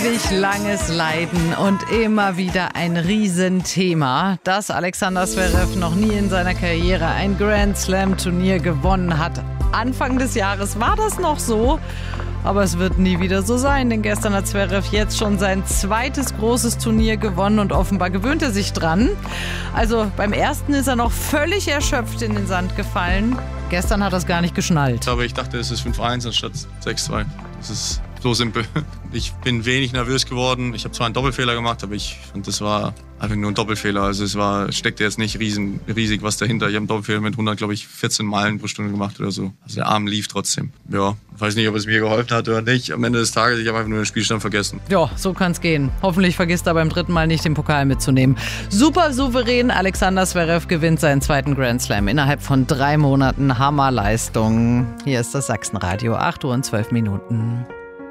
ewig langes Leiden und immer wieder ein Riesenthema, dass Alexander Zverev noch nie in seiner Karriere ein Grand Slam Turnier gewonnen hat. Anfang des Jahres war das noch so, aber es wird nie wieder so sein, denn gestern hat Zverev jetzt schon sein zweites großes Turnier gewonnen und offenbar gewöhnt er sich dran. Also beim ersten ist er noch völlig erschöpft in den Sand gefallen. Gestern hat er es gar nicht geschnallt. Aber ich dachte, es ist 5-1 anstatt 6-2. Das ist so simpel. Ich bin wenig nervös geworden. Ich habe zwar einen Doppelfehler gemacht, aber ich fand, das war einfach nur ein Doppelfehler. Also steckte jetzt nicht riesig was dahinter. Ich habe einen Doppelfehler mit 14 Meilen pro Stunde gemacht oder so. Also der Arm lief trotzdem. Ja, weiß nicht, ob es mir geholfen hat oder nicht. Am Ende des Tages, ich habe einfach nur den Spielstand vergessen. Ja, so kann's gehen. Hoffentlich vergisst er beim dritten Mal nicht, den Pokal mitzunehmen. Super souverän, Alexander Zverev gewinnt seinen zweiten Grand Slam innerhalb von 3 Monaten. Hammerleistung. Hier ist das Sachsenradio, 8:12 Uhr.